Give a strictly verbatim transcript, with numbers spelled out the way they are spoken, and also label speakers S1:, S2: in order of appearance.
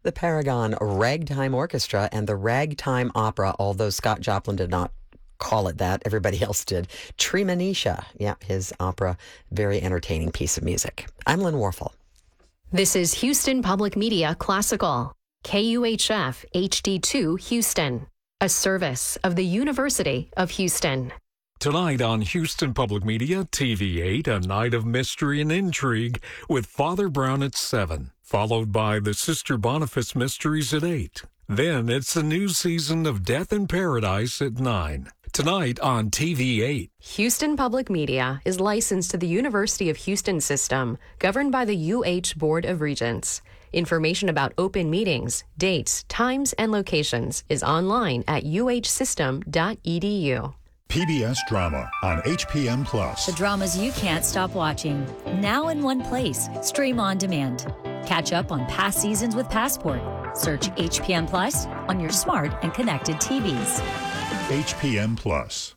S1: the Paragon Ragtime Orchestra and the Ragtime Opera, although Scott Joplin did not call it that. Everybody else did. Treemonisha, yeah, his opera, very entertaining piece of music. I'm Lynn Warfel.
S2: This is Houston Public Media Classical, K U H F H D two Houston, a service of the University of Houston.
S3: Tonight on Houston Public Media, T V eight, A Night of Mystery and Intrigue with Father Brown at seven, followed by the Sister Boniface Mysteries at eight. Then it's the new season of Death in Paradise at nine. Tonight on T V eight.
S2: Houston Public Media is licensed to the University of Houston system, governed by the U H Board of Regents. Information about open meetings, dates, times, and locations is online at u h system dot e d u.
S4: P B S Drama on H P M Plus.
S5: The dramas you can't stop watching. Now in one place. Stream on demand. Catch up on past seasons with Passport. Search H P M Plus on your smart and connected T Vs.
S4: H P M Plus.